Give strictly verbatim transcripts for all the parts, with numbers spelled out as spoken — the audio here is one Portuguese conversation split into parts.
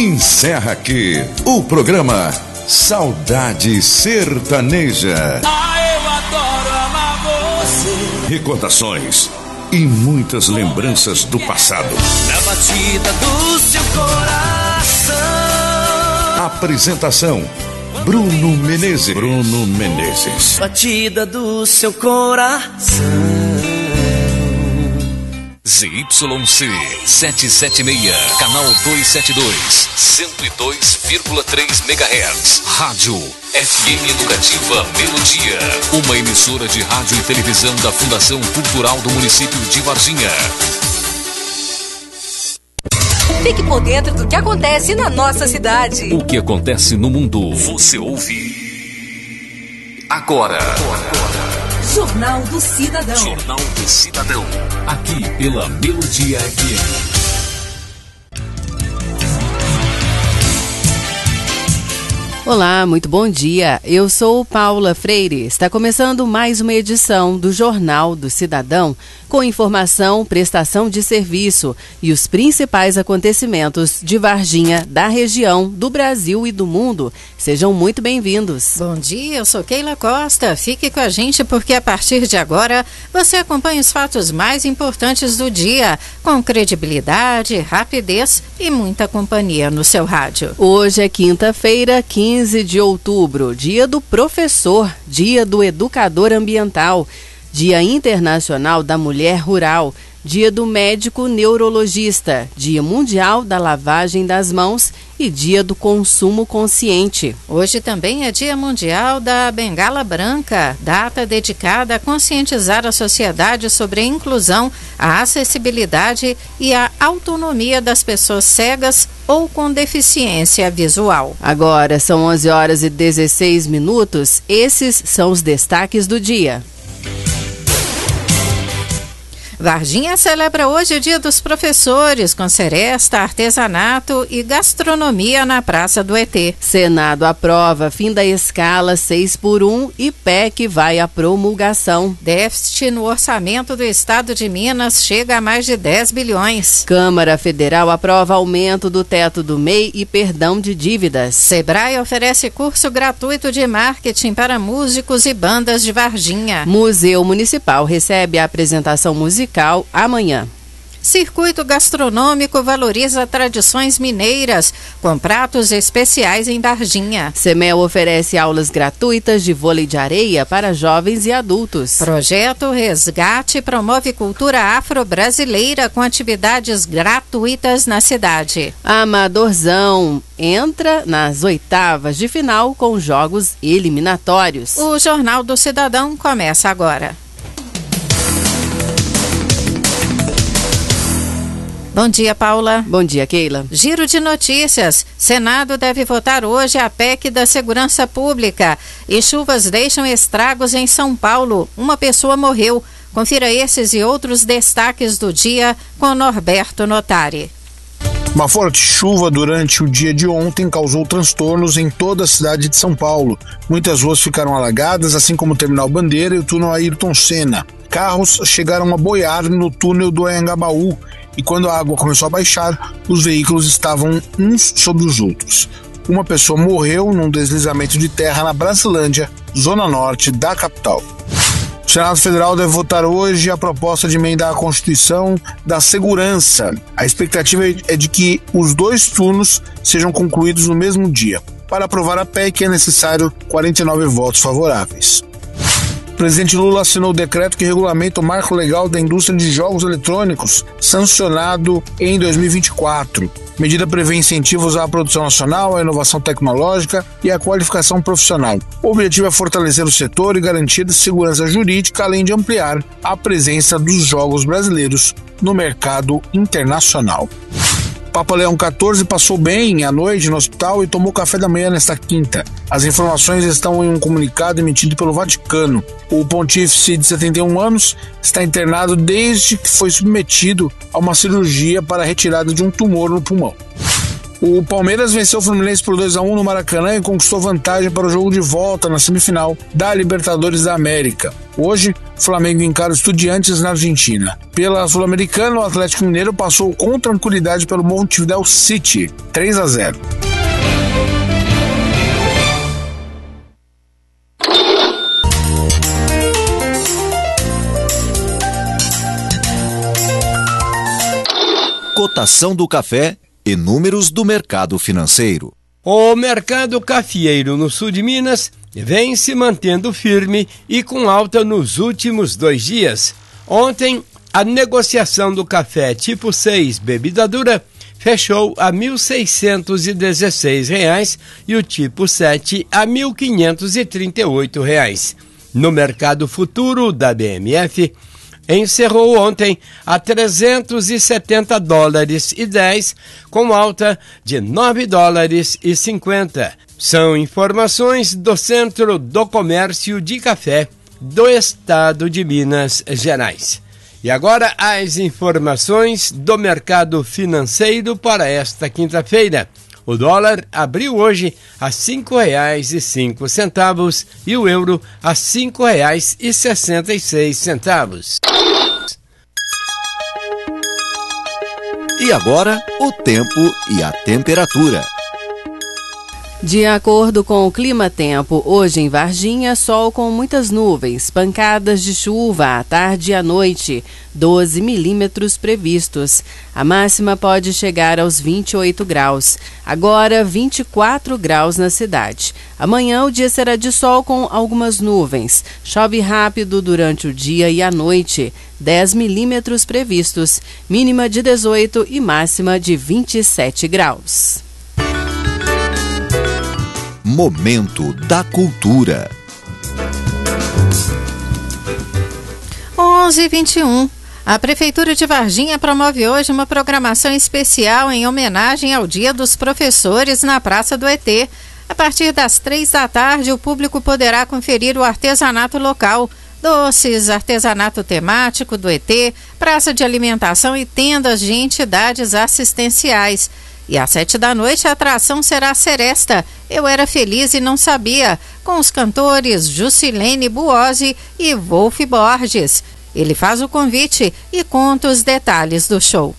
Encerra aqui o programa Saudade Sertaneja. Ah, eu adoro amar você. Recordações e muitas lembranças do passado. Na batida do seu coração. Apresentação: Bruno Menezes. Bruno Menezes. Batida do seu coração. Z Y C setecentos e setenta e seis, canal duzentos e setenta e dois, cento e dois vírgula três megahertz. Rádio F M Educativa Melodia, uma emissora de rádio e televisão da Fundação Cultural do município de Varginha. Fique por dentro do que acontece na nossa cidade. O que acontece no mundo, você ouve agora. Jornal do Cidadão. Jornal do Cidadão. Aqui pela Melodia F M. Olá, muito bom dia. Eu sou Paula Freire. Está começando mais uma edição do Jornal do Cidadão, com informação, prestação de serviço e os principais acontecimentos de Varginha, da região, do Brasil e do mundo. Sejam muito bem-vindos. Bom dia, eu sou Keila Costa. Fique com a gente porque a partir de agora você acompanha os fatos mais importantes do dia, com credibilidade, rapidez e muita companhia no seu rádio. Hoje é quinta-feira, quinze de outubro, dia do professor, dia do educador ambiental, Dia Internacional da Mulher Rural, Dia do Médico Neurologista, Dia Mundial da Lavagem das Mãos e Dia do Consumo Consciente. Hoje também é Dia Mundial da Bengala Branca, data dedicada a conscientizar a sociedade sobre a inclusão, a acessibilidade e a autonomia das pessoas cegas ou com deficiência visual. Agora são onze horas e dezesseis minutos. Esses são os destaques do dia. Varginha celebra hoje o Dia dos Professores, com seresta, artesanato e gastronomia na Praça do E T. Senado aprova fim da escala seis por um e P E C vai à promulgação. Déficit no orçamento do Estado de Minas chega a mais de dez bilhões. Câmara Federal aprova aumento do teto do M E I e perdão de dívidas. Sebrae oferece curso gratuito de marketing para músicos e bandas de Varginha. Museu Municipal recebe a apresentação musical amanhã. Circuito Gastronômico valoriza tradições mineiras com pratos especiais em Varginha. Semel oferece aulas gratuitas de vôlei de areia para jovens e adultos. Projeto Resgate promove cultura afro-brasileira com atividades gratuitas na cidade. Amadorzão entra nas oitavas de final com jogos eliminatórios. O Jornal do Cidadão começa agora. Bom dia, Paula. Bom dia, Keila. Giro de notícias. Senado deve votar hoje a P E C da Segurança Pública. E chuvas deixam estragos em São Paulo. Uma pessoa morreu. Confira esses e outros destaques do dia com Norberto Notari. Uma forte chuva durante o dia de ontem causou transtornos em toda a cidade de São Paulo. Muitas ruas ficaram alagadas, assim como o Terminal Bandeira e o túnel Ayrton Senna. Carros chegaram a boiar no túnel do Anhangabaú e quando a água começou a baixar, os veículos estavam uns sobre os outros. Uma pessoa morreu num deslizamento de terra na Brasilândia, zona norte da capital. O Senado Federal deve votar hoje a proposta de emenda à Constituição da Segurança. A expectativa é de que os dois turnos sejam concluídos no mesmo dia. Para aprovar a P E C é necessário quarenta e nove votos favoráveis. O presidente Lula assinou o decreto que regulamenta o marco legal da indústria de jogos eletrônicos, sancionado em dois mil e vinte e quatro. A medida prevê incentivos à produção nacional, à inovação tecnológica e à qualificação profissional. O objetivo é fortalecer o setor e garantir segurança jurídica, além de ampliar a presença dos jogos brasileiros no mercado internacional. Papa Leão quatorze passou bem à noite no hospital e tomou café da manhã nesta quinta. As informações estão em um comunicado emitido pelo Vaticano. O pontífice de setenta e um anos está internado desde que foi submetido a uma cirurgia para a retirada de um tumor no pulmão. O Palmeiras venceu o Fluminense por dois a um no Maracanã e conquistou vantagem para o jogo de volta na semifinal da Libertadores da América. Hoje, o Flamengo encara o Estudiantes na Argentina. Pela Sul-Americana, o Atlético Mineiro passou com tranquilidade pelo Montevideo City, três a zero. Cotação do café e números do mercado financeiro. O mercado cafeeiro no sul de Minas vem se mantendo firme e com alta nos últimos dois dias. Ontem, a negociação do café tipo seis bebida dura fechou a mil seiscentos e dezesseis reais e o tipo sete a mil quinhentos e trinta e oito reais. No mercado futuro da B M F, encerrou ontem a trezentos e setenta dólares e dez, com alta de nove dólares e cinquenta. São informações do Centro do Comércio de Café do Estado de Minas Gerais. E agora as informações do mercado financeiro para esta quinta-feira. O dólar abriu hoje a cinco reais e cinco centavos e o euro a cinco reais e sessenta e seis centavos. E agora, o tempo e a temperatura. De acordo com o Clima-Tempo, hoje em Varginha, sol com muitas nuvens, pancadas de chuva à tarde e à noite, doze milímetros previstos. A máxima pode chegar aos vinte e oito graus. Agora, vinte e quatro graus na cidade. Amanhã o dia será de sol com algumas nuvens. Chove rápido durante o dia e a noite. dez milímetros previstos. Mínima de dezoito e máxima de vinte e sete graus. Momento da Cultura. onze e vinte e um. A Prefeitura de Varginha promove hoje uma programação especial em homenagem ao Dia dos Professores na Praça do E T. A partir das três da tarde, o público poderá conferir o artesanato local, doces, artesanato temático do E T, praça de alimentação e tendas de entidades assistenciais. E às sete da noite a atração será a Seresta, Eu Era Feliz e Não Sabia, com os cantores Jusilene Buozzi e Wolf Borges. Ele faz o convite e conta os detalhes do show.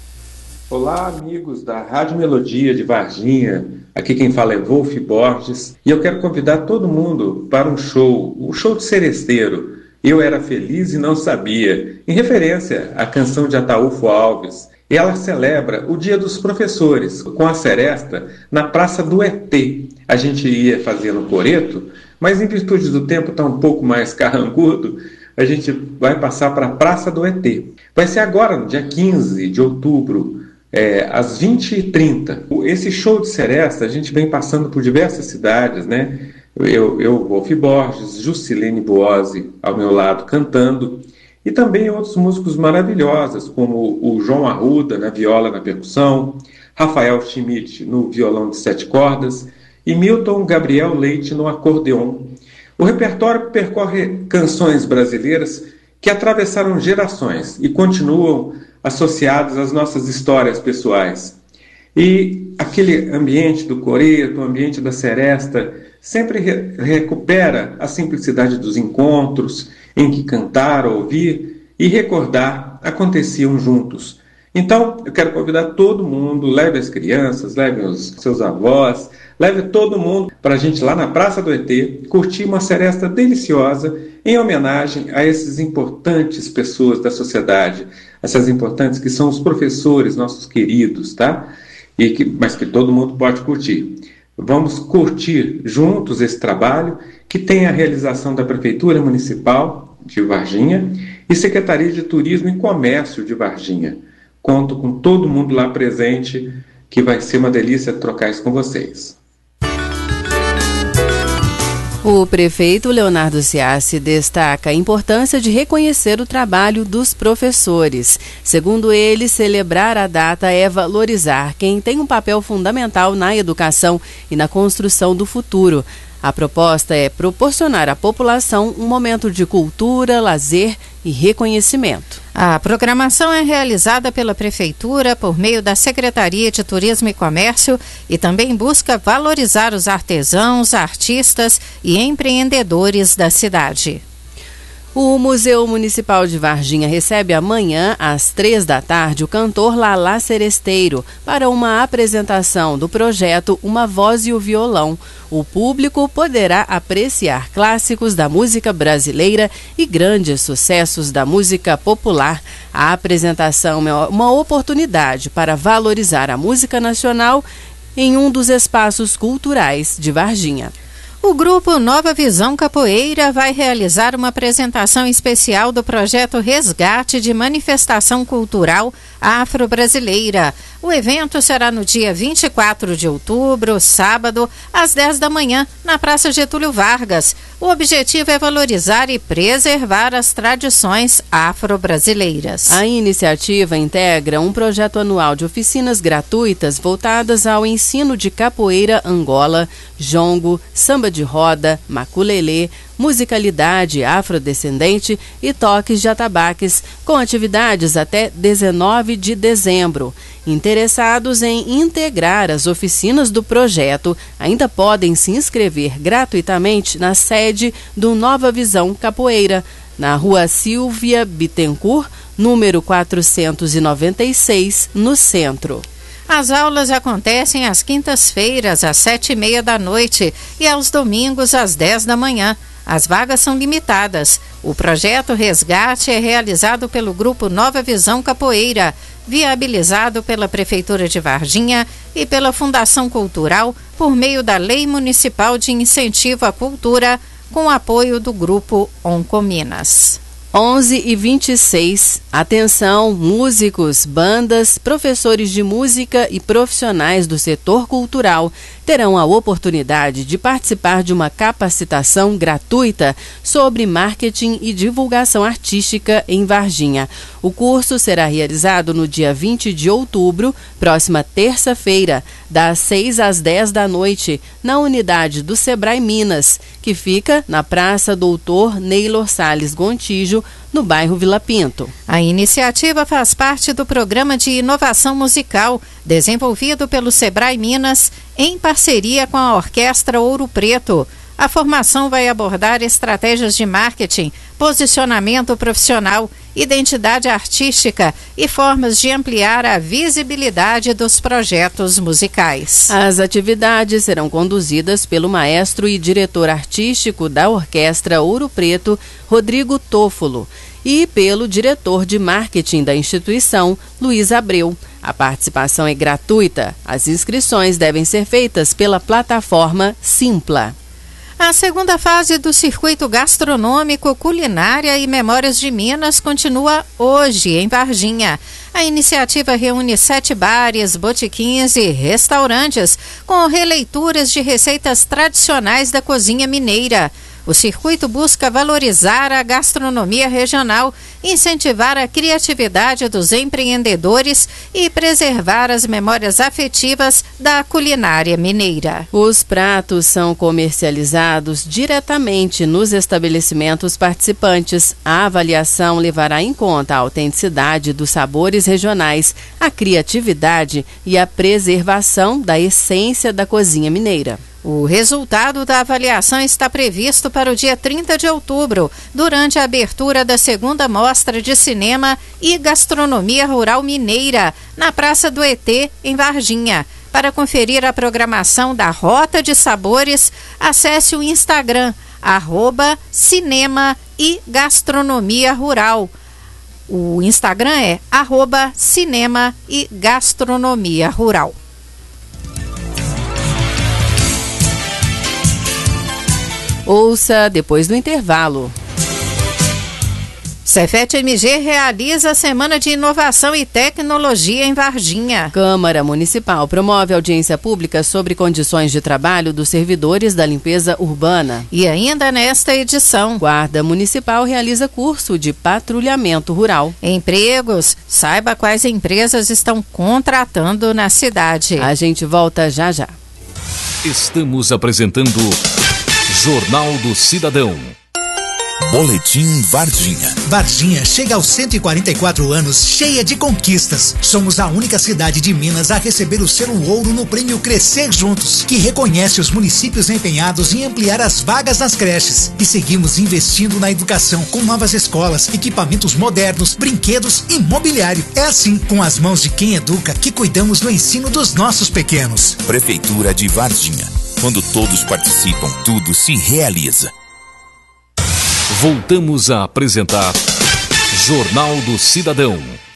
Olá, amigos da Rádio Melodia de Varginha. Aqui quem fala é Wolf Borges e eu quero convidar todo mundo para um show, o show de seresteiro, Eu Era Feliz e Não Sabia, em referência à canção de Ataúfo Alves. Ela celebra o Dia dos Professores com a Seresta na Praça do E T. A gente ia fazer no Coreto, mas em virtude do tempo estar um pouco mais carrancudo, a gente vai passar para a Praça do E T. Vai ser agora, no dia quinze de outubro, é, às vinte e trinta. Esse show de Seresta, a gente vem passando por diversas cidades, né? Eu, eu Wolf Borges, Jusilene Buozzi ao meu lado cantando, e também outros músicos maravilhosos, como o João Arruda na viola, na percussão, Rafael Schmidt no violão de sete cordas e Milton Gabriel Leite no acordeon. O repertório percorre canções brasileiras que atravessaram gerações e continuam associadas às nossas histórias pessoais. E aquele ambiente do coreto, o ambiente da seresta, sempre re- recupera a simplicidade dos encontros, em que cantar, ouvir e recordar aconteciam juntos. Então, eu quero convidar todo mundo, leve as crianças, leve os seus avós, leve todo mundo para a gente lá na Praça do E T curtir uma seresta deliciosa em homenagem a essas importantes pessoas da sociedade, essas importantes que são os professores, nossos queridos, tá? E que, mas que todo mundo pode curtir. Vamos curtir juntos esse trabalho que tem a realização da Prefeitura Municipal de Varginha e Secretaria de Turismo e Comércio de Varginha. Conto com todo mundo lá presente, que vai ser uma delícia trocar isso com vocês. O prefeito Leonardo Ciassi destaca a importância de reconhecer o trabalho dos professores. Segundo ele, celebrar a data é valorizar quem tem um papel fundamental na educação e na construção do futuro. A proposta é proporcionar à população um momento de cultura, lazer e reconhecimento. A programação é realizada pela Prefeitura por meio da Secretaria de Turismo e Comércio e também busca valorizar os artesãos, artistas e empreendedores da cidade. O Museu Municipal de Varginha recebe amanhã, às três da tarde, o cantor Lalá Seresteiro para uma apresentação do projeto Uma Voz e o Violão. O público poderá apreciar clássicos da música brasileira e grandes sucessos da música popular. A apresentação é uma oportunidade para valorizar a música nacional em um dos espaços culturais de Varginha. O grupo Nova Visão Capoeira vai realizar uma apresentação especial do projeto Resgate de Manifestação Cultural Afro-Brasileira. O evento será no dia vinte e quatro de outubro, sábado, às dez da manhã, na Praça Getúlio Vargas. O objetivo é valorizar e preservar as tradições afro-brasileiras. A iniciativa integra um projeto anual de oficinas gratuitas voltadas ao ensino de capoeira Angola, jongo, samba de roda, maculelê, musicalidade afrodescendente e toques de atabaques, com atividades até dezenove de dezembro. Interessados em integrar as oficinas do projeto ainda podem se inscrever gratuitamente na sede do Nova Visão Capoeira, na Rua Silvia Bittencourt, número quatrocentos e noventa e seis, no centro. As aulas acontecem às quintas-feiras, às sete e meia da noite e aos domingos, às dez da manhã. As vagas são limitadas. O projeto Resgate é realizado pelo Grupo Nova Visão Capoeira, viabilizado pela Prefeitura de Varginha e pela Fundação Cultural por meio da Lei Municipal de Incentivo à Cultura, com apoio do Grupo Oncominas. onze e vinte e seis. Atenção, músicos, bandas, professores de música e profissionais do setor cultural terão a oportunidade de participar de uma capacitação gratuita sobre marketing e divulgação artística em Varginha. O curso será realizado no dia vinte de outubro, próxima terça-feira, das seis às dez da noite, na unidade do Sebrae Minas, que fica na Praça Doutor Neylor Salles Gontijo, no bairro Vila Pinto. A iniciativa faz parte do Programa de Inovação Musical, desenvolvido pelo Sebrae Minas, em parceria com a Orquestra Ouro Preto. A formação vai abordar estratégias de marketing, posicionamento profissional, identidade artística e formas de ampliar a visibilidade dos projetos musicais. As atividades serão conduzidas pelo maestro e diretor artístico da Orquestra Ouro Preto, Rodrigo Tófolo, e pelo diretor de marketing da instituição, Luiz Abreu. A participação é gratuita. As inscrições devem ser feitas pela plataforma Simpla. A segunda fase do Circuito Gastronômico, Culinária e Memórias de Minas continua hoje, em Varginha. A iniciativa reúne sete bares, botequins e restaurantes com releituras de receitas tradicionais da cozinha mineira. O circuito busca valorizar a gastronomia regional, incentivar a criatividade dos empreendedores e preservar as memórias afetivas da culinária mineira. Os pratos são comercializados diretamente nos estabelecimentos participantes. A avaliação levará em conta a autenticidade dos sabores regionais, a criatividade e a preservação da essência da cozinha mineira. O resultado da avaliação está previsto para o dia trinta de outubro, durante a abertura da segunda mostra de cinema e gastronomia rural mineira, na Praça do E T, em Varginha. Para conferir a programação da Rota de Sabores, acesse o Instagram, arroba Cinema e Gastronomia Rural. O Instagram é arroba Cinema e Gastronomia Rural. Ouça depois do intervalo. Cefet M G realiza a Semana de Inovação e Tecnologia em Varginha. Câmara Municipal promove audiência pública sobre condições de trabalho dos servidores da limpeza urbana. E ainda nesta edição, Guarda Municipal realiza curso de patrulhamento rural. Empregos, saiba quais empresas estão contratando na cidade. A gente volta já já. Estamos apresentando Jornal do Cidadão. Boletim Varginha. Varginha chega aos cento e quarenta e quatro anos, cheia de conquistas. Somos a única cidade de Minas a receber o selo ouro no prêmio Crescer Juntos, que reconhece os municípios empenhados em ampliar as vagas nas creches. E seguimos investindo na educação, com novas escolas, equipamentos modernos, brinquedos e mobiliário. É assim, com as mãos de quem educa, que cuidamos do ensino dos nossos pequenos. Prefeitura de Varginha. Quando todos participam, tudo se realiza. Voltamos a apresentar Jornal do Cidadão.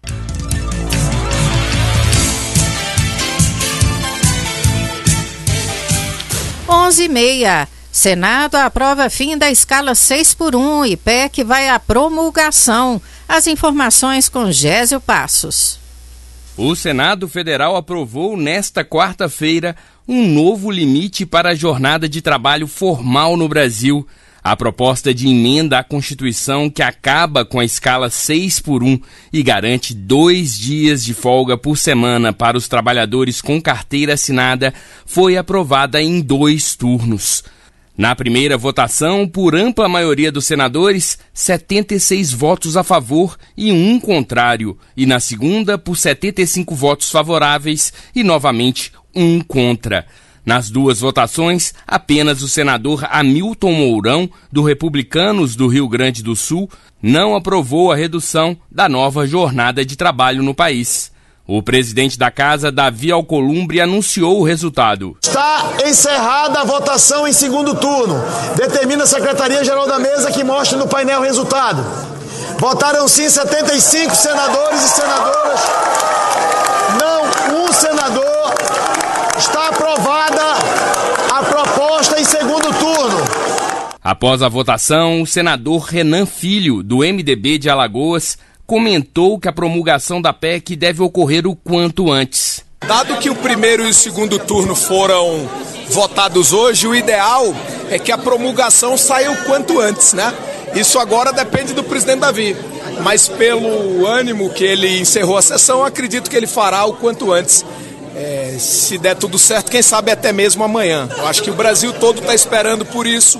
onze e meia. Senado aprova fim da escala seis por um e P E C vai à promulgação. As informações com Gésio Passos. O Senado Federal aprovou nesta quarta-feira um novo limite para a jornada de trabalho formal no Brasil. A proposta de emenda à Constituição, que acaba com a escala seis por um e garante dois dias de folga por semana para os trabalhadores com carteira assinada, foi aprovada em dois turnos. Na primeira votação, por ampla maioria dos senadores, setenta e seis votos a favor e um contrário, e na segunda, por setenta e cinco votos favoráveis e, novamente, um contra. Nas duas votações, apenas o senador Hamilton Mourão, do Republicanos do Rio Grande do Sul, não aprovou a redução da nova jornada de trabalho no país. O presidente da Casa, Davi Alcolumbre, anunciou o resultado. Está encerrada a votação em segundo turno. Determina a Secretaria-Geral da Mesa que mostre no painel o resultado. Votaram sim setenta e cinco senadores e senadoras. Não um senador. Está aprovada a proposta em segundo turno. Após a votação, o senador Renan Filho, do M D B de Alagoas, comentou que a promulgação da P E C deve ocorrer o quanto antes. Dado que o primeiro e o segundo turno foram votados hoje, o ideal é que a promulgação saia o quanto antes, né? Isso agora depende do presidente Davi, mas pelo ânimo que ele encerrou a sessão, acredito que ele fará o quanto antes. É, se der tudo certo, quem sabe até mesmo amanhã. Eu acho que o Brasil todo está esperando por isso.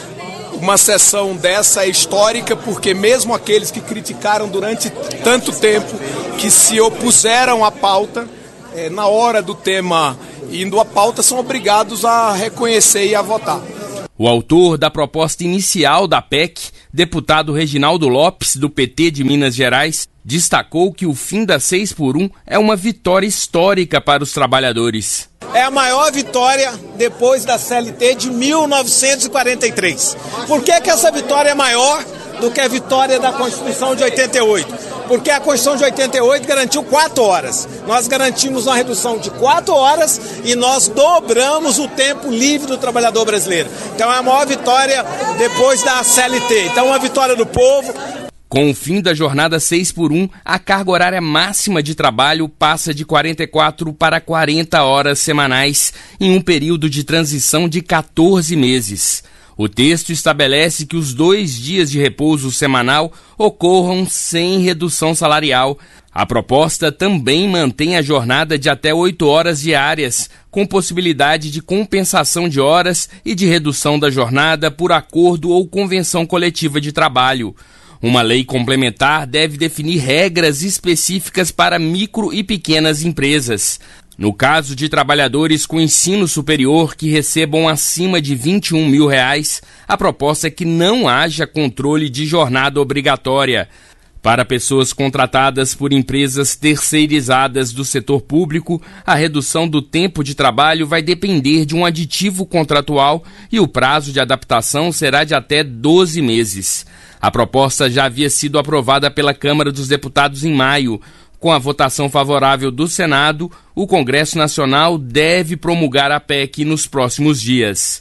Uma sessão dessa é histórica, porque mesmo aqueles que criticaram durante tanto tempo, que se opuseram à pauta, é, na hora do tema indo à pauta, são obrigados a reconhecer e a votar. O autor da proposta inicial da P E C, deputado Reginaldo Lopes, do P T de Minas Gerais, destacou que o fim da seis por um é uma vitória histórica para os trabalhadores. É a maior vitória depois da C L T de mil novecentos e quarenta e três. Por que que essa vitória é maior do que a vitória da Constituição de oitenta e oito? Porque a Constituição de oitenta e oito garantiu quatro horas. Nós garantimos uma redução de quatro horas e nós dobramos o tempo livre do trabalhador brasileiro. Então é a maior vitória depois da C L T. Então é uma vitória do povo. Com o fim da jornada seis por um, a carga horária máxima de trabalho passa de quarenta e quatro para quarenta horas semanais em um período de transição de quatorze meses. O texto estabelece que os dois dias de repouso semanal ocorram sem redução salarial. A proposta também mantém a jornada de até oito horas diárias, com possibilidade de compensação de horas e de redução da jornada por acordo ou convenção coletiva de trabalho. Uma lei complementar deve definir regras específicas para micro e pequenas empresas. No caso de trabalhadores com ensino superior que recebam acima de vinte e um mil reais, a proposta é que não haja controle de jornada obrigatória. Para pessoas contratadas por empresas terceirizadas do setor público, a redução do tempo de trabalho vai depender de um aditivo contratual e o prazo de adaptação será de até doze meses. A proposta já havia sido aprovada pela Câmara dos Deputados em maio. Com a votação favorável do Senado, o Congresso Nacional deve promulgar a P E C nos próximos dias.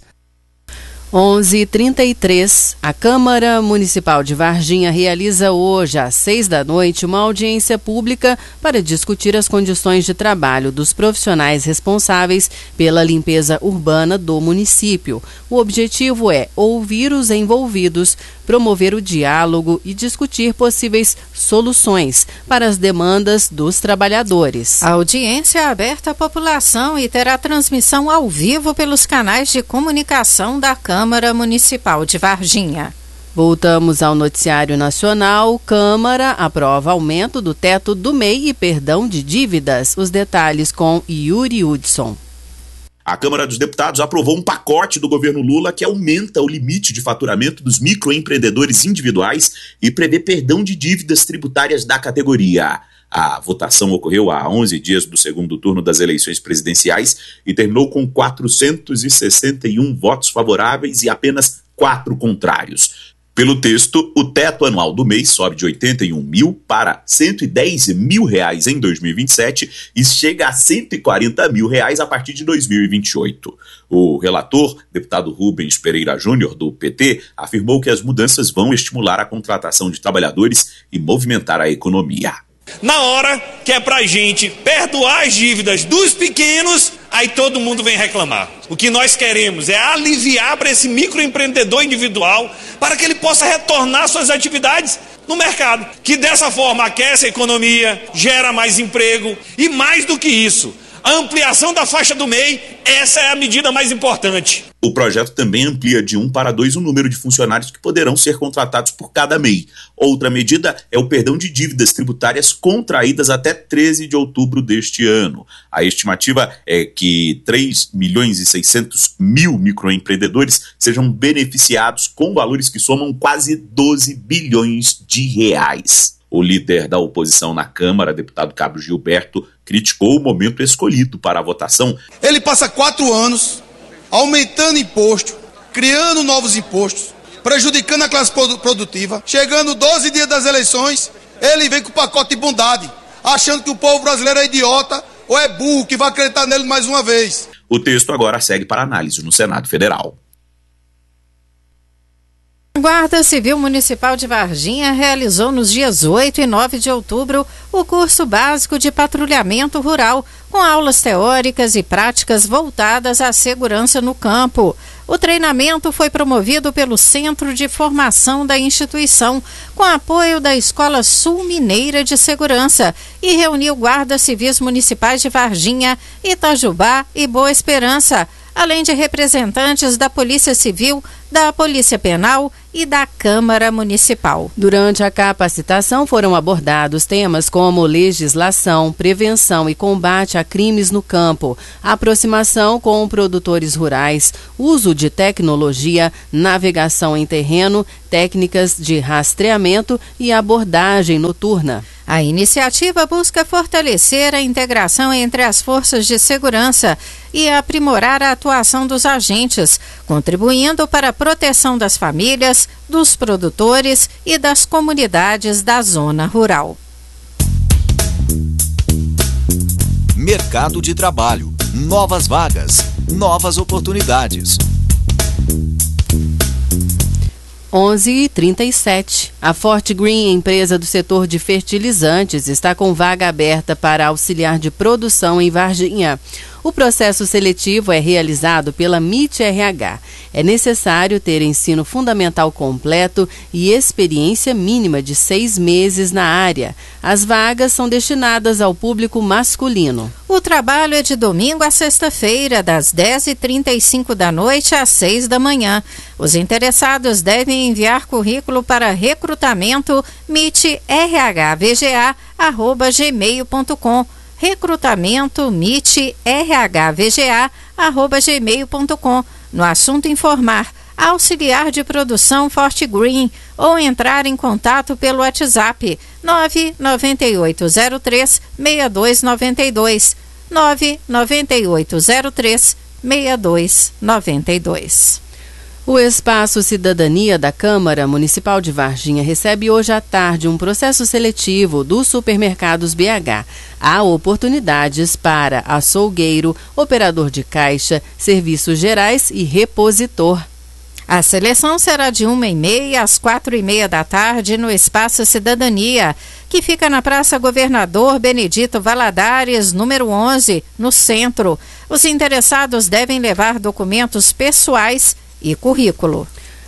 onze e trinta e três, a Câmara Municipal de Varginha realiza hoje, às seis da noite, uma audiência pública para discutir as condições de trabalho dos profissionais responsáveis pela limpeza urbana do município. O objetivo é ouvir os envolvidos promover o diálogo e discutir possíveis soluções para as demandas dos trabalhadores. A audiência é aberta à população e terá transmissão ao vivo pelos canais de comunicação da Câmara Municipal de Varginha. Voltamos ao noticiário nacional. Câmara aprova aumento do teto do M E I e perdão de dívidas. Os detalhes com Yuri Hudson. A Câmara dos Deputados aprovou um pacote do governo Lula que aumenta o limite de faturamento dos microempreendedores individuais e prevê perdão de dívidas tributárias da categoria. A votação ocorreu há onze dias do segundo turno das eleições presidenciais e terminou com quatrocentos e sessenta e um votos favoráveis e apenas quatro contrários. Pelo texto, o teto anual do M E I sobe de oitenta e um mil para cento e dez mil reais em dois mil e vinte e sete e chega a cento e quarenta mil reais a partir de dois mil e vinte e oito. O relator, deputado Rubens Pereira Júnior, do P T, afirmou que as mudanças vão estimular a contratação de trabalhadores e movimentar a economia. Na hora que é pra gente perdoar as dívidas dos pequenos, aí todo mundo vem reclamar. O que nós queremos é aliviar para esse microempreendedor individual para que ele possa retornar suas atividades no mercado, que dessa forma aquece a economia, gera mais emprego e, mais do que isso, a ampliação da faixa do M E I, essa é a medida mais importante. O projeto também amplia de um para dois o número de funcionários que poderão ser contratados por cada M E I. Outra medida é o perdão de dívidas tributárias contraídas até treze de outubro deste ano. A estimativa é que três milhões e seiscentos mil microempreendedores sejam beneficiados com valores que somam quase doze bilhões de reais. O líder da oposição na Câmara, deputado Cabo Gilberto, criticou o momento escolhido para a votação. Ele passa quatro anos aumentando imposto, criando novos impostos, prejudicando a classe produtiva. Chegando doze dias das eleições, ele vem com o pacote de bondade, achando que o povo brasileiro é idiota ou é burro, que vai acreditar nele mais uma vez. O texto agora segue para análise no Senado Federal. A Guarda Civil Municipal de Varginha realizou nos dias oito e nove de outubro o curso básico de patrulhamento rural, com aulas teóricas e práticas voltadas à segurança no campo. O treinamento foi promovido pelo Centro de Formação da instituição, com apoio da Escola Sul Mineira de Segurança, e reuniu guardas civis municipais de Varginha, Itajubá e Boa Esperança, além de representantes da Polícia Civil, da Polícia Penal e da Câmara Municipal. Durante a capacitação foram abordados temas como legislação, prevenção e combate a crimes no campo, aproximação com produtores rurais, uso de tecnologia, navegação em terreno, técnicas de rastreamento e abordagem noturna. A iniciativa busca fortalecer a integração entre as forças de segurança e aprimorar a atuação dos agentes, contribuindo para a proteção das famílias, dos produtores e das comunidades da zona rural. Mercado de trabalho, novas vagas, novas oportunidades. onze e trinta e sete. A Forte Green, empresa do setor de fertilizantes, está com vaga aberta para auxiliar de produção em Varginha. O processo seletivo é realizado pela M I T R H. É necessário ter ensino fundamental completo e experiência mínima de seis meses na área. As vagas são destinadas ao público masculino. O trabalho é de domingo a sexta-feira, das dez e trinta e cinco da noite às seis da manhã. Os interessados devem enviar currículo para recrutamento mitrhvga arroba gmail ponto com. recrutamento mitrhvga arroba gmail ponto com. No assunto informar, auxiliar de produção Forte Green, ou entrar em contato pelo WhatsApp nove nove oito zero três seis dois nove dois, nove nove oito zero três seis dois nove dois. O Espaço Cidadania da Câmara Municipal de Varginha recebe hoje à tarde um processo seletivo dos supermercados B H. Há oportunidades para açougueiro, operador de caixa, serviços gerais e repositor. A seleção será de uma e meia às quatro e meia da tarde no Espaço Cidadania, que fica na Praça Governador Benedito Valadares, número onze, no centro. Os interessados devem levar documentos pessoais e currículo.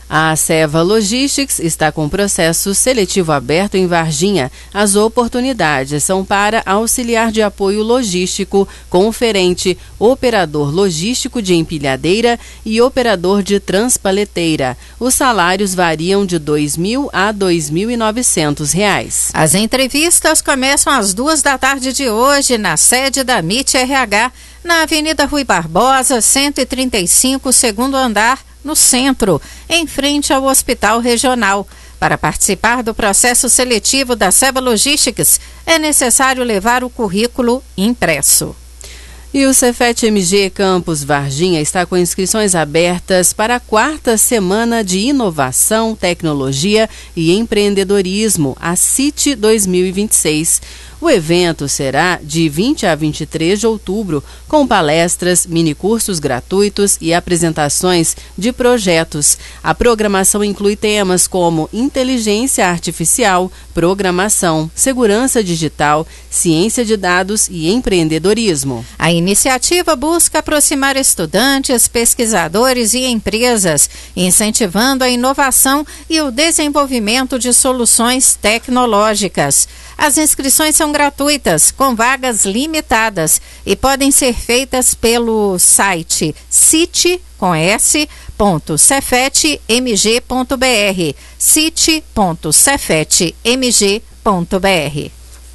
A Seva Logistics está com processo seletivo aberto em Varginha. As oportunidades são para auxiliar de apoio logístico, conferente, operador logístico de empilhadeira e operador de transpaleteira. Os salários variam de dois mil a dois mil e novecentos reais. As entrevistas começam às duas da tarde de hoje na sede da M I T R H, na Avenida Rui Barbosa, cento e trinta e cinco, segundo andar, no centro, em frente ao Hospital Regional. Para participar do processo seletivo da Seva Logistics, é necessário levar o currículo impresso. E o Cefet M G Campus Varginha está com inscrições abertas para a quarta semana de Inovação, Tecnologia e Empreendedorismo, a C I T dois mil e vinte e seis. O evento será de vinte a vinte e três de outubro, com palestras, minicursos gratuitos e apresentações de projetos. A programação inclui temas como inteligência artificial, programação, segurança digital, ciência de dados e empreendedorismo. A iniciativa busca aproximar estudantes, pesquisadores e empresas, incentivando a inovação e o desenvolvimento de soluções tecnológicas. As inscrições são gratuitas, com vagas limitadas, e podem ser feitas pelo site cit com s ponto cefet m g ponto b r, cit ponto cefet m g ponto b r.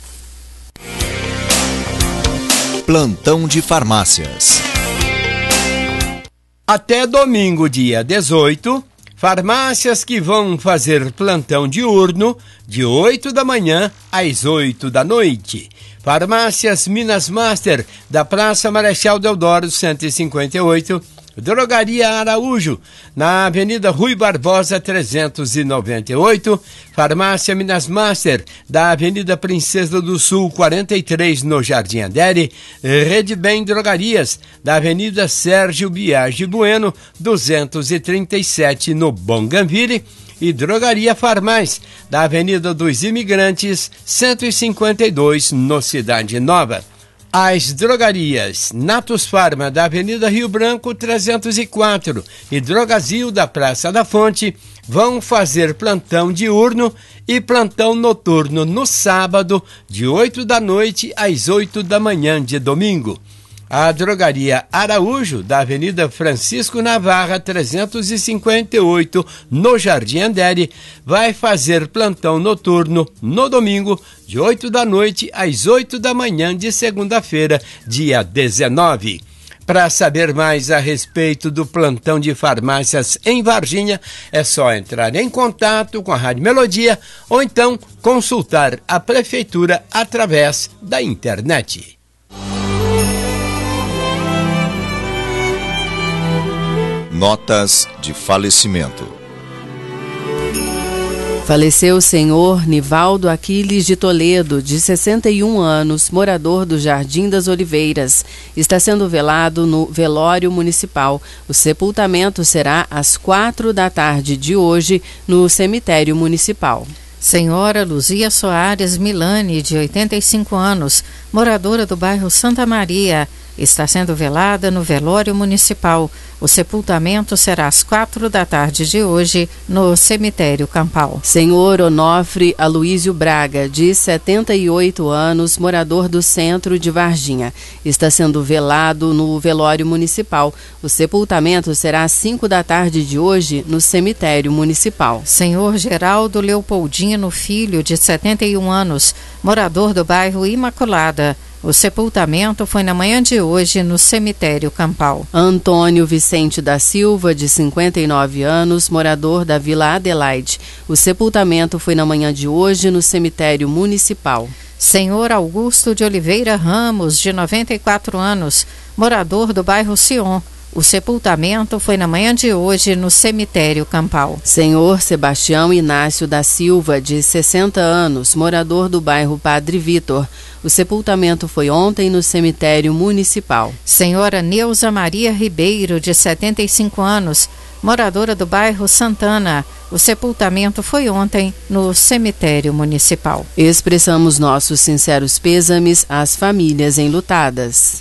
Plantão de farmácias. Até domingo, dia dezoito, farmácias que vão fazer plantão diurno de oito da manhã às oito da noite. Farmácias Minas Master, da Praça Marechal Deodoro cento e cinquenta e oito, Drogaria Araújo, na Avenida Rui Barbosa trezentos e noventa e oito, Farmácia Minas Master, da Avenida Princesa do Sul quarenta e três, no Jardim Andere, Rede Bem Drogarias, da Avenida Sérgio Biagi Bueno duzentos e trinta e sete, no Bougainville, e Drogaria Farmais, da Avenida dos Imigrantes cento e cinquenta e dois, no Cidade Nova. As drogarias Natus Farma, da Avenida Rio Branco trezentos e quatro, e Drogazil, da Praça da Fonte, vão fazer plantão diurno e plantão noturno no sábado, de oito da noite às oito da manhã de domingo. A Drogaria Araújo, da Avenida Francisco Navarra trezentos e cinquenta e oito, no Jardim Andere, vai fazer plantão noturno no domingo, de oito da noite às oito da manhã de segunda-feira, dia dezenove. Para saber mais a respeito do plantão de farmácias em Varginha, é só entrar em contato com a Rádio Melodia ou então consultar a Prefeitura através da internet. Notas de falecimento. Faleceu o senhor Nivaldo Aquiles de Toledo, de sessenta e um anos, morador do Jardim das Oliveiras. Está sendo velado no velório municipal. O sepultamento será às quatro da tarde de hoje no cemitério municipal. Senhora Luzia Soares Milani, de oitenta e cinco anos, moradora do bairro Santa Maria, está sendo velada no velório municipal. O sepultamento será às quatro da tarde de hoje no cemitério Campal. Senhor Onofre Aloísio Braga, de setenta e oito anos, morador do centro de Varginha, está sendo velado no velório municipal. O sepultamento será às cinco da tarde de hoje no cemitério municipal. Senhor Geraldo Leopoldino Filho, de setenta e um anos, morador do bairro Imaculada. O sepultamento foi na manhã de hoje no cemitério Campal. Antônio Vicente da Silva, de cinquenta e nove anos, morador da Vila Adelaide. O sepultamento foi na manhã de hoje no cemitério municipal. Senhor Augusto de Oliveira Ramos, de noventa e quatro anos, morador do bairro Sion. O sepultamento foi na manhã de hoje no cemitério Campal. Senhor Sebastião Inácio da Silva, de sessenta anos, morador do bairro Padre Vitor. O sepultamento foi ontem no cemitério municipal. Senhora Neuza Maria Ribeiro, de setenta e cinco anos, moradora do bairro Santana. O sepultamento foi ontem no cemitério municipal. Expressamos nossos sinceros pêsames às famílias enlutadas.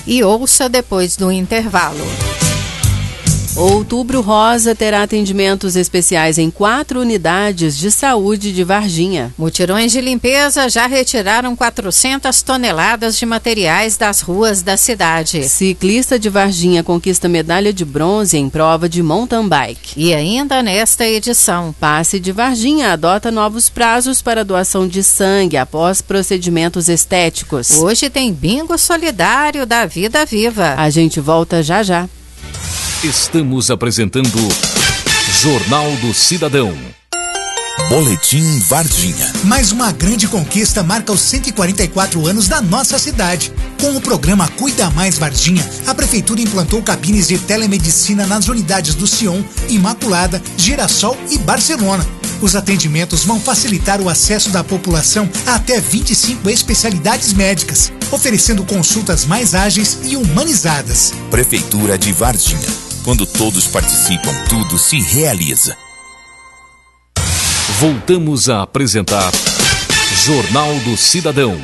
e ouça depois do intervalo. Outubro Rosa terá atendimentos especiais em quatro unidades de saúde de Varginha. Mutirões de limpeza já retiraram quatrocentas toneladas de materiais das ruas da cidade. Ciclista de Varginha conquista medalha de bronze em prova de mountain bike. E ainda nesta edição, Passe de Varginha adota novos prazos para doação de sangue após procedimentos estéticos. Hoje tem bingo solidário da Vida Viva. A gente volta já já. Estamos apresentando Jornal do Cidadão. Boletim Varginha. Mais uma grande conquista marca os cento e quarenta e quatro anos da nossa cidade. Com o programa Cuida Mais Varginha, a Prefeitura implantou cabines de telemedicina nas unidades do Sion, Imaculada, Girassol e Barcelona. Os atendimentos vão facilitar o acesso da população a até vinte e cinco especialidades médicas, oferecendo consultas mais ágeis e humanizadas. Prefeitura de Varginha. Quando todos participam, tudo se realiza. Voltamos a apresentar Jornal do Cidadão.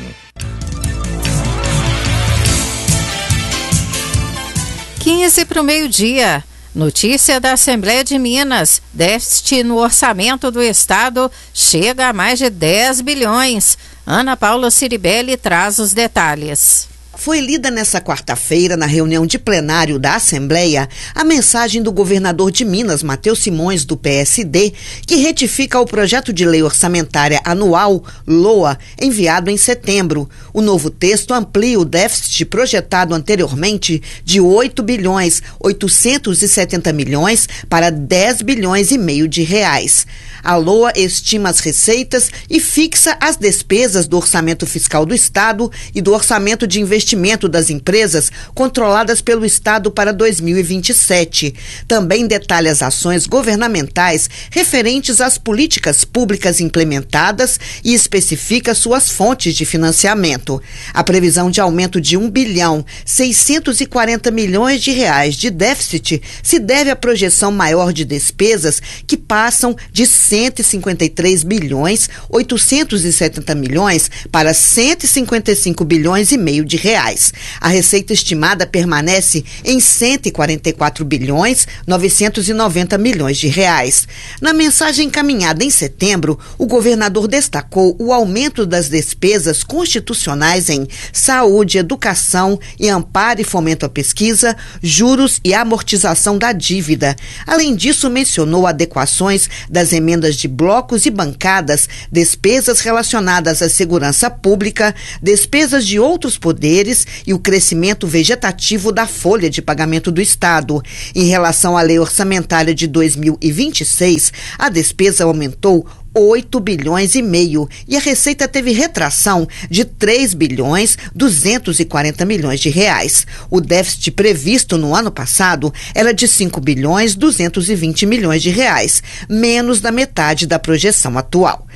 quinze para o meio-dia. Notícia da Assembleia de Minas. Déficit no orçamento do Estado chega a mais de dez bilhões. Ana Paula Ciribelli traz os detalhes. Foi lida nesta quarta-feira, na reunião de plenário da Assembleia, a mensagem do governador de Minas, Matheus Simões, do P S D, que retifica o projeto de lei orçamentária anual, LOA, enviado em setembro. O novo texto amplia o déficit projetado anteriormente de oito bilhões oitocentos e setenta milhões para dez bilhões e meio de reais. A LOA estima as receitas e fixa as despesas do orçamento fiscal do Estado e do orçamento de investimento das empresas controladas pelo Estado para dois mil e vinte e sete. Também detalha as ações governamentais referentes às políticas públicas implementadas e especifica suas fontes de financiamento. A previsão de aumento de um bilhão seiscentos e quarenta milhões de reais de déficit se deve à projeção maior de despesas que passam de cento e cinquenta e três bilhões oitocentos e setenta milhões para cento e cinquenta e cinco bilhões e meio de reais. A receita estimada permanece em cento e quarenta e quatro bilhões novecentos e noventa milhões de reais. Na mensagem encaminhada em setembro, o governador destacou o aumento das despesas constitucionais em saúde, educação e amparo e fomento à pesquisa, juros e amortização da dívida. Além disso, mencionou adequações das emendas de blocos e bancadas, despesas relacionadas à segurança pública, despesas de outros poderes e o crescimento vegetativo da folha de pagamento do Estado. Em relação à lei orçamentária de dois mil e vinte e seis, a despesa aumentou oito bilhões e meio e a receita teve retração de três bilhões duzentos e quarenta milhões de reais. O déficit previsto no ano passado era de cinco bilhões duzentos e vinte milhões de reais, menos da metade da projeção atual.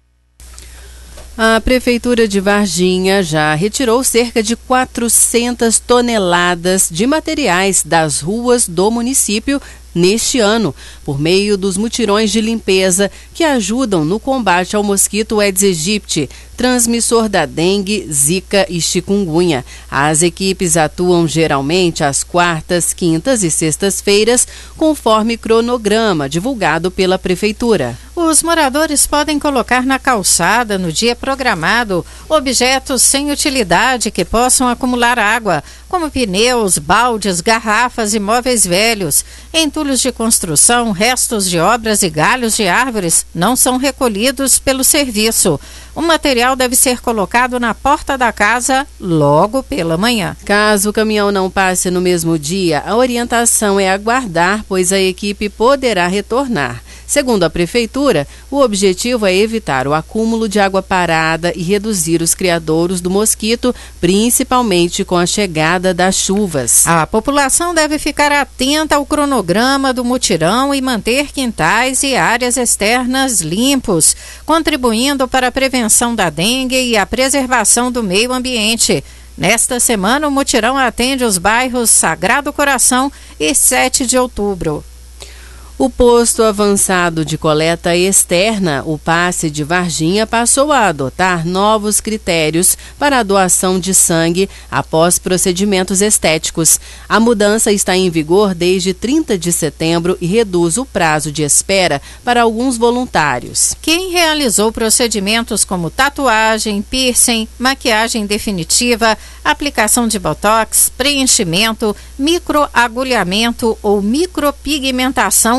A Prefeitura de Varginha já retirou cerca de quatrocentas toneladas de materiais das ruas do município neste ano, por meio dos mutirões de limpeza que ajudam no combate ao mosquito Aedes aegypti, transmissor da dengue, zika e chikungunya. As equipes atuam geralmente às quartas, quintas e sextas-feiras, conforme cronograma divulgado pela Prefeitura. Os moradores podem colocar na calçada, no dia programado, objetos sem utilidade que possam acumular água, como pneus, baldes, garrafas e móveis velhos. Entulhos de construção, restos de obras e galhos de árvores não são recolhidos pelo serviço. O material deve ser colocado na porta da casa logo pela manhã. Caso o caminhão não passe no mesmo dia, a orientação é aguardar, pois a equipe poderá retornar. Segundo a Prefeitura, o objetivo é evitar o acúmulo de água parada e reduzir os criadouros do mosquito, principalmente com a chegada das chuvas. A população deve ficar atenta ao cronograma do mutirão e manter quintais e áreas externas limpos, contribuindo para a prevenção da dengue e a preservação do meio ambiente. Nesta semana, o mutirão atende os bairros Sagrado Coração e sete de outubro. O posto avançado de coleta externa, o Passe de Varginha, passou a adotar novos critérios para a doação de sangue após procedimentos estéticos. A mudança está em vigor desde trinta de setembro e reduz o prazo de espera para alguns voluntários. Quem realizou procedimentos como tatuagem, piercing, maquiagem definitiva, aplicação de botox, preenchimento, microagulhamento ou micropigmentação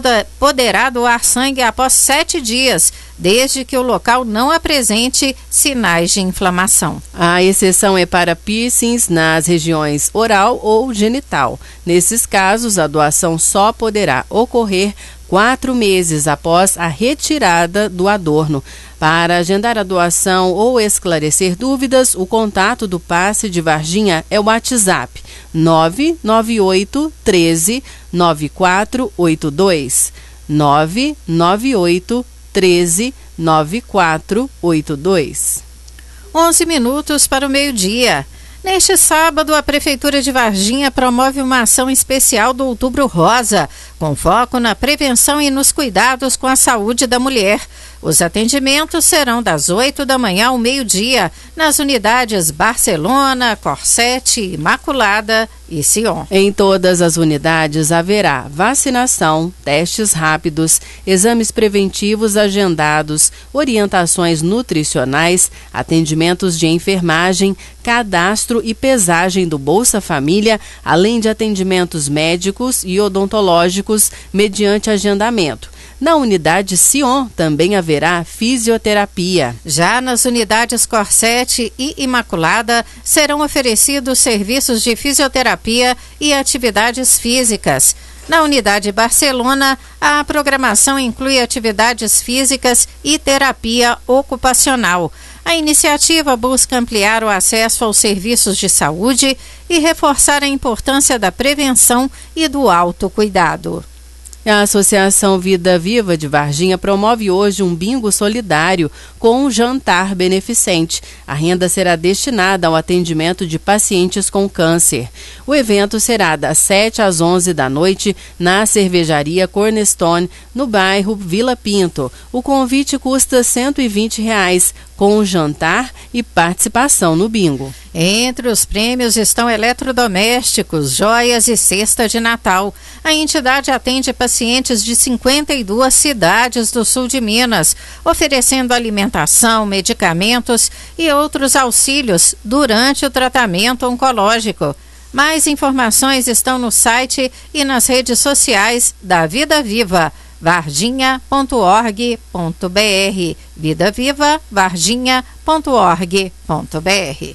poderá doar sangue após sete dias, desde que o local não apresente sinais de inflamação. A exceção é para piercings nas regiões oral ou genital. Nesses casos, a doação só poderá ocorrer quatro meses após a retirada do adorno. Para agendar a doação ou esclarecer dúvidas, o contato do Passe de Varginha é o WhatsApp nove nove oito um três nove quatro oito dois. nove nove oito um três nove quatro oito dois. onze minutos para o meio-dia. Neste sábado, a Prefeitura de Varginha promove uma ação especial do Outubro Rosa, com foco na prevenção e nos cuidados com a saúde da mulher. Os atendimentos serão das oito da manhã ao meio-dia, nas unidades Barcelona, Corsete, Imaculada e Sion. Em todas as unidades haverá vacinação, testes rápidos, exames preventivos agendados, orientações nutricionais, atendimentos de enfermagem, cadastro e pesagem do Bolsa Família, além de atendimentos médicos e odontológicos mediante agendamento. Na unidade Sion também haverá fisioterapia. Já nas unidades Corsete e Imaculada serão oferecidos serviços de fisioterapia e atividades físicas. Na unidade Barcelona, a programação inclui atividades físicas e terapia ocupacional. A iniciativa busca ampliar o acesso aos serviços de saúde e reforçar a importância da prevenção e do autocuidado. A Associação Vida Viva de Varginha promove hoje um bingo solidário com um jantar beneficente. A renda será destinada ao atendimento de pacientes com câncer. O evento será das sete às onze da noite na cervejaria Cornerstone, no bairro Vila Pinto. O convite custa cento e vinte reais, com jantar e participação no bingo. Entre os prêmios estão eletrodomésticos, joias e cesta de Natal. A entidade atende pacientes de cinquenta e duas cidades do sul de Minas, oferecendo alimentação, medicamentos e outros auxílios durante o tratamento oncológico. Mais informações estão no site e nas redes sociais da Vida Viva. varginha ponto org ponto br. Vida Viva, varginha ponto org ponto br.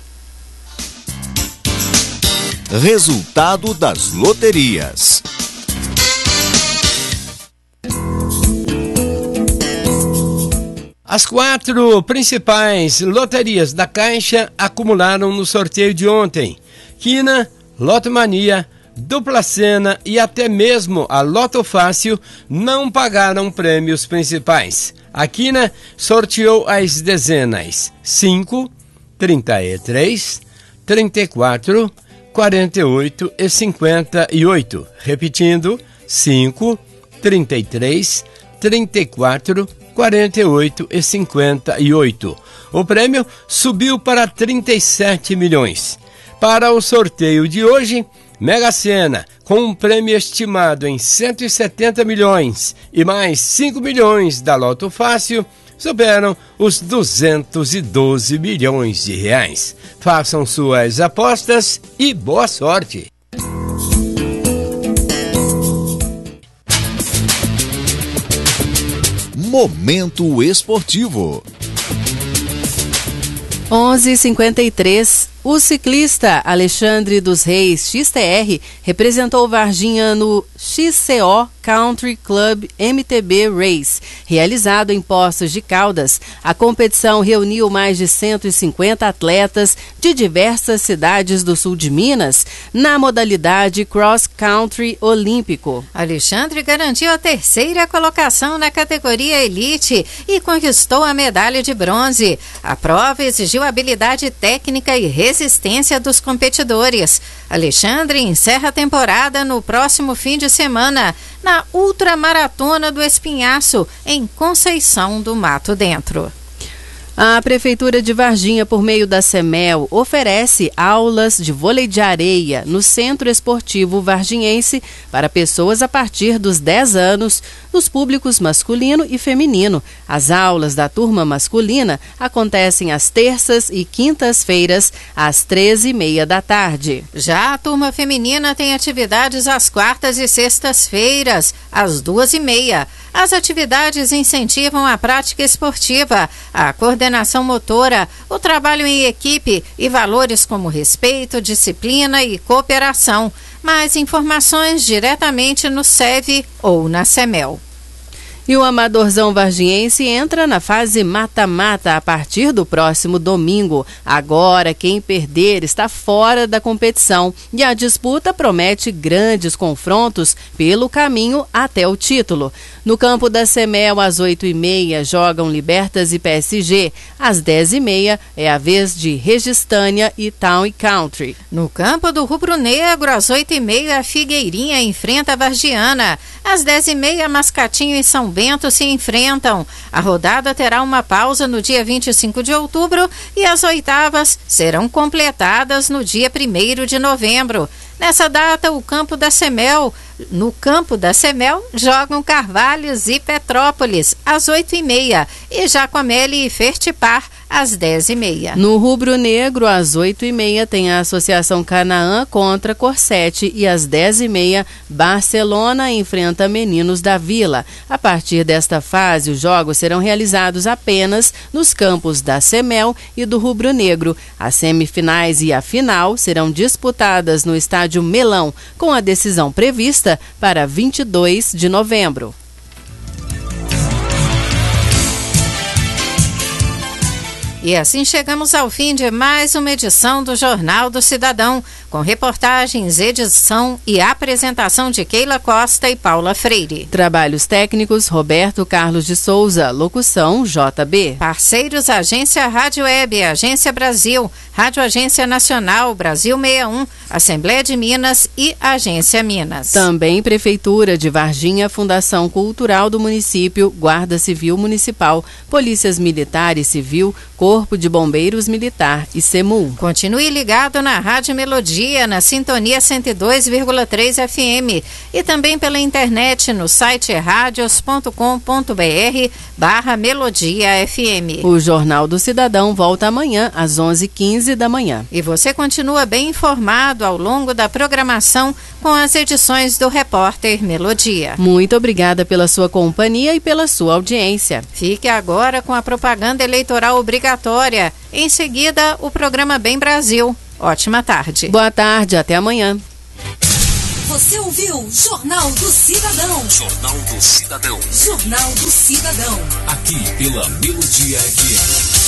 Resultado das loterias. As quatro principais loterias da Caixa acumularam no sorteio de ontem. Quina, Lotomania, Dupla Sena e até mesmo a Loto Fácil não pagaram prêmios principais. A Quina sorteou as dezenas cinco, trinta e três, trinta e quatro, quarenta e oito e cinquenta e oito. Repetindo, cinco, trinta e três, trinta e quatro, quarenta e oito e cinquenta e oito. O prêmio subiu para trinta e sete milhões. Para o sorteio de hoje, Mega Sena, com um prêmio estimado em cento e setenta milhões e mais cinco milhões da Loto Fácil, superam os duzentos e doze milhões de reais. Façam suas apostas e boa sorte! Momento Esportivo. onze e cinquenta e três. O ciclista Alexandre dos Reis, X T R, representou Varginha no X C O Country Club M T B Race, realizado em Poços de Caldas. A competição reuniu mais de cento e cinquenta atletas de diversas cidades do sul de Minas, na modalidade Cross Country Olímpico. Alexandre garantiu a terceira colocação na categoria Elite e conquistou a medalha de bronze. A prova exigiu habilidade técnica e resistência resistência dos competidores. Alexandre encerra a temporada no próximo fim de semana, na Ultramaratona do Espinhaço, em Conceição do Mato Dentro. A Prefeitura de Varginha, por meio da SEMEL, oferece aulas de vôlei de areia no Centro Esportivo Varginhense para pessoas a partir dos dez anos, nos públicos masculino e feminino. As aulas da turma masculina acontecem às terças e quintas-feiras, às treze e meia da tarde. Já a turma feminina tem atividades às quartas e sextas-feiras, às duas e meia. As atividades incentivam a prática esportiva, a coordenação motora, o trabalho em equipe e valores como respeito, disciplina e cooperação. Mais informações diretamente no SEV ou na SEMEL. E o Amadorzão Varginhense entra na fase mata-mata a partir do próximo domingo. Agora, quem perder está fora da competição e a disputa promete grandes confrontos pelo caminho até o título. No campo da SEMEL, às oito e meia, jogam Libertas e P S G. Às dez e meia é a vez de Registânia e Town e Country. No campo do Rubro Negro, às oito e meia, a Figueirinha enfrenta a Vargiana. Às dez e meia, Mascatinho e São Bento se enfrentam. A rodada terá uma pausa no dia vinte e cinco de outubro e as oitavas serão completadas no dia primeiro de novembro. Nessa data, o campo da SEMEL, no campo da SEMEL, jogam Carvalhos e Petrópolis, às oito e meia, e Jacomeli e Fertipar, às dez e meia. No Rubro Negro, às oito e meia, tem a Associação Canaã contra Corsete e às dez e meia, Barcelona enfrenta Meninos da Vila. A partir desta fase, os jogos serão realizados apenas nos campos da SEMEL e do Rubro Negro. As semifinais e a final serão disputadas no estádio Melão, com a decisão prevista para vinte e dois de novembro. E assim chegamos ao fim de mais uma edição do Jornal do Cidadão, com reportagens, edição e apresentação de Keila Costa e Paula Freire. Trabalhos técnicos, Roberto Carlos de Souza, locução J B. Parceiros, Agência Rádio Web, Agência Brasil, Rádio Agência Nacional, Brasil sessenta e um, Assembleia de Minas e Agência Minas. Também Prefeitura de Varginha, Fundação Cultural do Município, Guarda Civil Municipal, Polícias Militar e Civil, Corpo de Bombeiros Militar e SEMU. Continue ligado na Rádio Melodia, na sintonia cento e dois vírgula três F M e também pela internet no site radios ponto com ponto br barra Melodia F M. O Jornal do Cidadão volta amanhã às onze e quinze da manhã. E você continua bem informado ao longo da programação com as edições do Repórter Melodia. Muito obrigada pela sua companhia e pela sua audiência. Fique agora com a propaganda eleitoral obrigatória. Em seguida, o programa Bem Brasil. Ótima tarde. Boa tarde, até amanhã. Você ouviu Jornal do Cidadão. Jornal do Cidadão. Jornal do Cidadão. Aqui pela Melodia F M.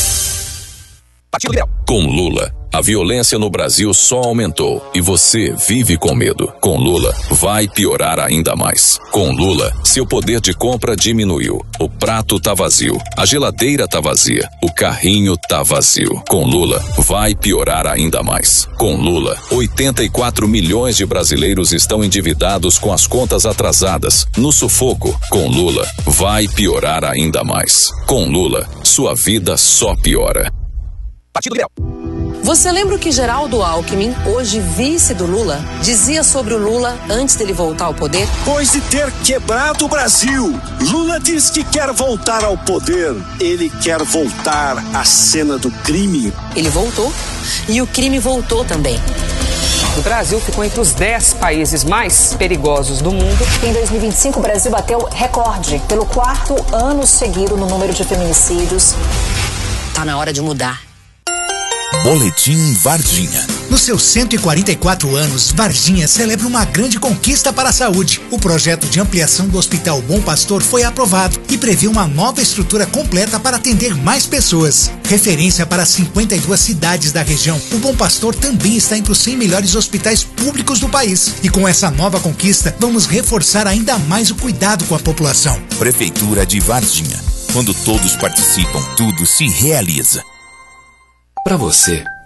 Com Lula, a violência no Brasil só aumentou e você vive com medo. Com Lula, vai piorar ainda mais. Com Lula, seu poder de compra diminuiu. O prato tá vazio, a geladeira tá vazia, o carrinho tá vazio. Com Lula, vai piorar ainda mais. Com Lula, oitenta e quatro milhões de brasileiros estão endividados com as contas atrasadas, no sufoco. Com Lula, vai piorar ainda mais. Com Lula, sua vida só piora. Partido Liberal. Você lembra o que Geraldo Alckmin, hoje vice do Lula, dizia sobre o Lula antes dele voltar ao poder? Depois de ter quebrado o Brasil, Lula diz que quer voltar ao poder. Ele quer voltar à cena do crime. Ele voltou e o crime voltou também. O Brasil ficou entre os dez países mais perigosos do mundo. Em dois mil e vinte e cinco, o Brasil bateu recorde pelo quarto ano seguido no número de feminicídios. Tá na hora de mudar. Boletim Varginha. Nos seus cento e quarenta e quatro anos, Varginha celebra uma grande conquista para a saúde. O projeto de ampliação do Hospital Bom Pastor foi aprovado e prevê uma nova estrutura completa para atender mais pessoas. Referência para cinquenta e duas cidades da região, o Bom Pastor também está entre os cem melhores hospitais públicos do país. E com essa nova conquista, vamos reforçar ainda mais o cuidado com a população. Prefeitura de Varginha. Quando todos participam, tudo se realiza. Para você,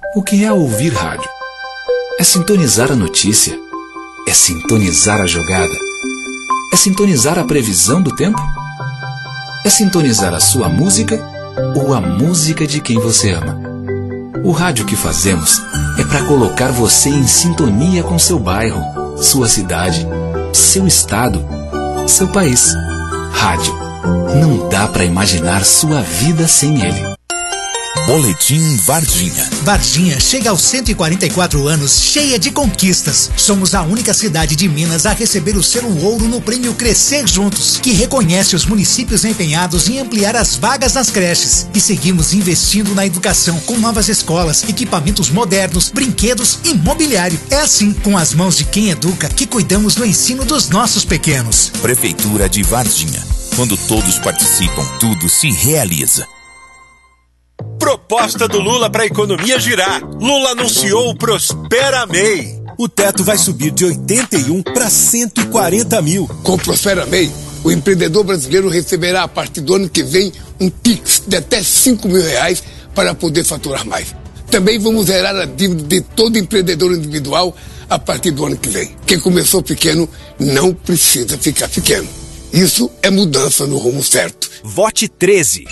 O que é ouvir rádio? É sintonizar a notícia? É sintonizar a jogada? É sintonizar a previsão do tempo? É sintonizar a sua música ou a música de quem você ama? O rádio que fazemos é para colocar você em sintonia com seu bairro, sua cidade, seu estado, seu país. Rádio. Não dá para imaginar sua vida sem ele. Boletim Varginha. Varginha chega aos cento e quarenta e quatro anos cheia de conquistas. Somos a única cidade de Minas a receber o selo ouro no prêmio Crescer Juntos, que reconhece os municípios empenhados em ampliar as vagas nas creches. E seguimos investindo na educação com novas escolas, equipamentos modernos, brinquedos e mobiliário. É assim, com as mãos de quem educa, que cuidamos do ensino dos nossos pequenos. Prefeitura de Varginha. Quando todos participam, tudo se realiza. Proposta do Lula para a economia girar. Lula anunciou o Prospera M E I. O teto vai subir de oitenta e um para cento e quarenta mil. Com o Prospera M E I, o empreendedor brasileiro receberá a partir do ano que vem um Pix de até cinco mil reais para poder faturar mais. Também vamos zerar a dívida de todo empreendedor individual a partir do ano que vem. Quem começou pequeno não precisa ficar pequeno. Isso é mudança no rumo certo. Vote treze.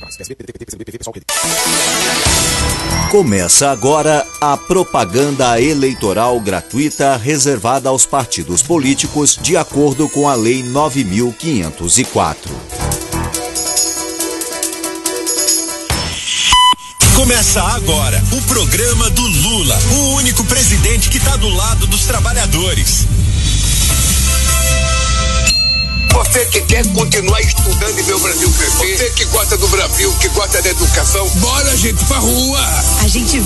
Começa agora a propaganda eleitoral gratuita reservada aos partidos políticos de acordo com a Lei nove mil quinhentos e quatro. Começa agora o programa do Lula, o único presidente que está do lado dos trabalhadores. Você que quer continuar estudando e ver o Brasil crescer, você que gosta do Brasil, que gosta da educação, bora, gente, pra rua! A gente